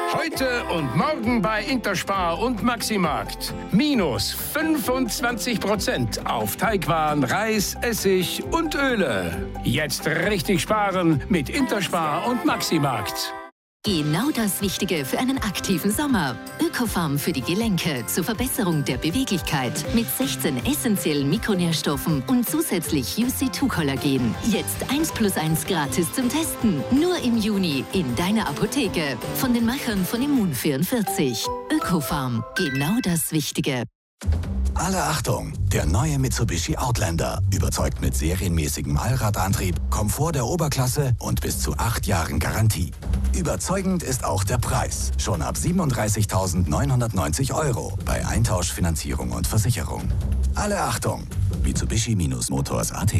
Heute und morgen bei Interspar und Maximarkt. Minus 25% auf Teigwaren, Reis, Essig und Öle. Jetzt richtig sparen mit Interspar und Maximarkt. Genau das Richtige für einen aktiven Sommer. Ökofarm für die Gelenke zur Verbesserung der Beweglichkeit mit 16 essentiellen Mikronährstoffen und zusätzlich UC2-Kollagen. Jetzt 1+1 gratis zum Testen. Nur im Juni in deiner Apotheke. Von den Machern von Immun44. Ökofarm. Genau das Richtige. Alle Achtung! Der neue Mitsubishi Outlander überzeugt mit serienmäßigem Allradantrieb, Komfort der Oberklasse und bis zu 8 Jahren Garantie. Überzeugend ist auch der Preis. Schon ab 37.990 € bei Eintausch, Finanzierung und Versicherung. Alle Achtung! Mitsubishi-Motors.at.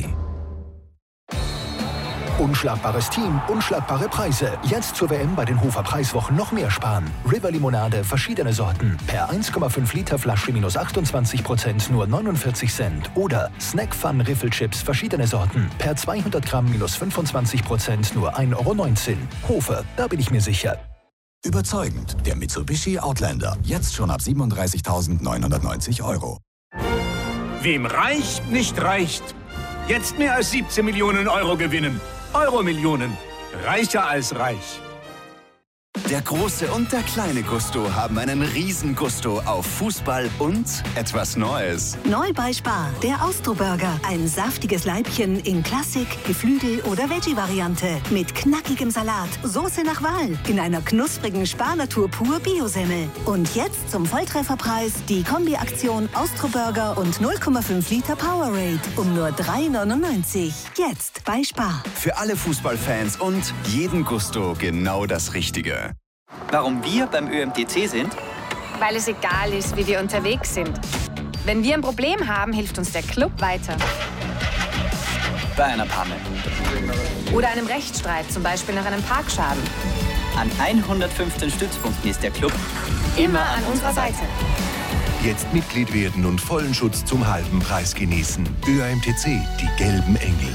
Unschlagbares Team, unschlagbare Preise. Jetzt zur WM bei den Hofer Preiswochen noch mehr sparen. River Limonade, verschiedene Sorten. Per 1,5 Liter Flasche minus 28%, nur 49 Cent. Oder Snack Fun Riffelchips, verschiedene Sorten. Per 200 Gramm minus 25%, nur 1,19 €. Hofer, da bin ich mir sicher. Überzeugend, der Mitsubishi Outlander. Jetzt schon ab 37.990 €. Wem Reich nicht reicht, jetzt mehr als 17 Millionen € gewinnen. Euro-Millionen. Reicher als reich. Der große und der kleine Gusto haben einen Riesengusto auf Fußball und etwas Neues. Neu bei Spar, der Austro-Burger. Ein saftiges Leibchen in Klassik, Geflügel- oder Veggie-Variante. Mit knackigem Salat, Soße nach Wahl. In einer knusprigen Spar-Natur pur Biosemmel. Und jetzt zum Volltrefferpreis die Kombi-Aktion Austro-Burger und 0,5 Liter Powerade. Um nur 3,99 €. Jetzt bei Spar. Für alle Fußballfans und jeden Gusto genau das Richtige. Warum wir beim ÖMTC sind? Weil es egal ist, wie wir unterwegs sind. Wenn wir ein Problem haben, hilft uns der Club weiter. Bei einer Panne. Oder einem Rechtsstreit, zum Beispiel nach einem Parkschaden. An 115 Stützpunkten ist der Club immer an unserer Seite. Jetzt Mitglied werden und vollen Schutz zum halben Preis genießen. ÖMTC, die gelben Engel.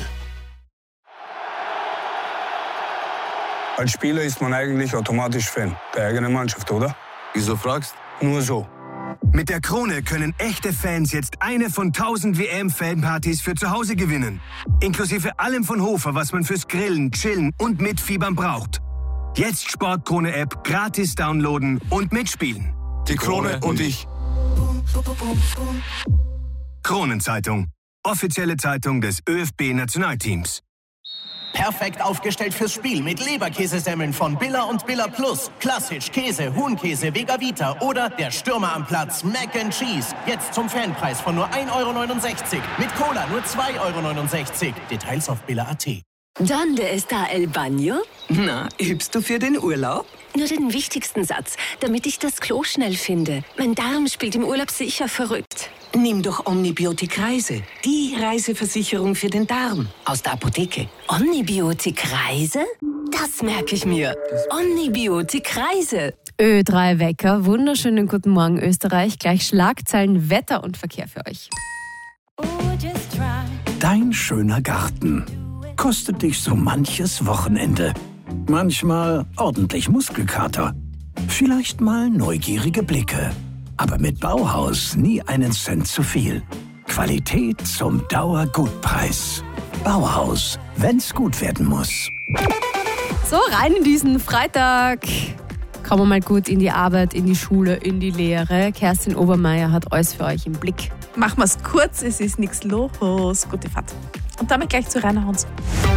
Als Spieler ist man eigentlich automatisch Fan der eigenen Mannschaft, oder? Wieso fragst? Nur so. Mit der Krone können echte Fans jetzt eine von 1000 WM-Fanpartys für zu Hause gewinnen. Inklusive allem von Hofer, was man fürs Grillen, Chillen und Mitfiebern braucht. Jetzt Sportkrone-App gratis downloaden und mitspielen. Die Krone und ich. Kronenzeitung. Offizielle Zeitung des ÖFB-Nationalteams. Perfekt aufgestellt fürs Spiel mit Leberkäsesemmeln von Billa und Billa Plus. Klassisch, Käse, Huhnkäse, Vega Vita oder der Stürmer am Platz Mac and Cheese. Jetzt zum Fanpreis von nur 1,69 €. Mit Cola nur 2,69 €. Details auf billa.at. ¿Dónde está el baño? Na, übst du für den Urlaub? Nur den wichtigsten Satz, damit ich das Klo schnell finde. Mein Darm spielt im Urlaub sicher verrückt. Nimm doch Omnibiotik Reise. Die Reiseversicherung für den Darm. Aus der Apotheke. Omnibiotik Reise? Das merke ich mir. Omnibiotik Reise. Ö3 Wecker. Wunderschönen guten Morgen, Österreich. Gleich Schlagzeilen, Wetter und Verkehr für euch. Dein schöner Garten kostet dich so manches Wochenende. Manchmal ordentlich Muskelkater. Vielleicht mal neugierige Blicke. Aber mit Bauhaus nie einen Cent zu viel. Qualität zum Dauergutpreis. Bauhaus, wenn's gut werden muss. So, rein in diesen Freitag. Kommen wir mal gut in die Arbeit, in die Schule, in die Lehre. Kerstin Obermeier hat alles für euch im Blick. Machen wir es kurz, es ist nichts los. Gute Fahrt. Und damit gleich zu Rainer Hans.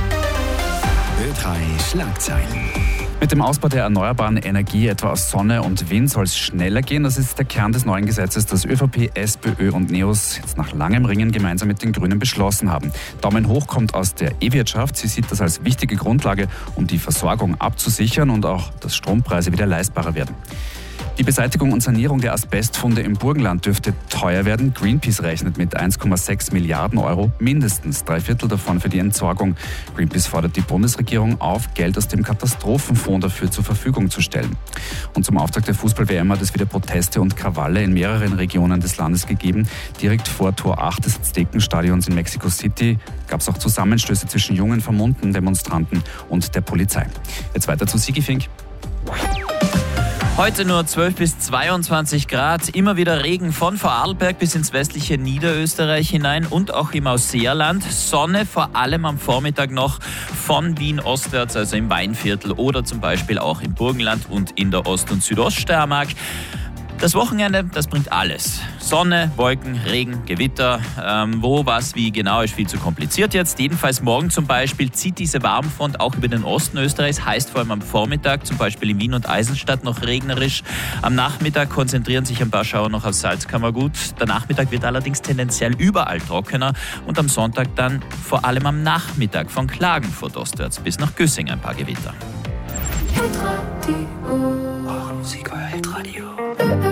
Ö3 Schlagzeilen. Mit dem Ausbau der erneuerbaren Energie, etwa aus Sonne und Wind, soll es schneller gehen. Das ist der Kern des neuen Gesetzes, das ÖVP, SPÖ und NEOS jetzt nach langem Ringen gemeinsam mit den Grünen beschlossen haben. Daumen hoch kommt aus der E-Wirtschaft. Sie sieht das als wichtige Grundlage, um die Versorgung abzusichern und auch, dass Strompreise wieder leistbarer werden. Die Beseitigung und Sanierung der Asbestfunde im Burgenland dürfte teuer werden. Greenpeace rechnet mit 1,6 Milliarden Euro, mindestens 3/4 davon für die Entsorgung. Greenpeace fordert die Bundesregierung auf, Geld aus dem Katastrophenfonds dafür zur Verfügung zu stellen. Und zum Auftakt der Fußball-WM hat es wieder Proteste und Krawalle in mehreren Regionen des Landes gegeben. Direkt vor Tor 8 des Aztekenstadions in Mexico City gab es auch Zusammenstöße zwischen jungen, vermummten Demonstranten und der Polizei. Jetzt weiter zu Sigi Fink. Heute nur 12 bis 22 Grad, immer wieder Regen von Vorarlberg bis ins westliche Niederösterreich hinein und auch im Ausseerland. Sonne vor allem am Vormittag noch von Wien ostwärts, also im Weinviertel oder zum Beispiel auch im Burgenland und in der Ost- und Südoststeiermark. Das Wochenende, das bringt alles. Sonne, Wolken, Regen, Gewitter. Wo, was, wie genau ist viel zu kompliziert jetzt. Jedenfalls morgen zum Beispiel zieht diese Warmfront auch über den Osten Österreichs. Heißt vor allem am Vormittag, zum Beispiel in Wien und Eisenstadt noch regnerisch. Am Nachmittag konzentrieren sich ein paar Schauer noch auf Salzkammergut. Der Nachmittag wird allerdings tendenziell überall trockener. Und am Sonntag dann vor allem am Nachmittag von Klagenfurt ostwärts bis nach Güssing ein paar Gewitter. Hitradio. Musik, euer Hitradio.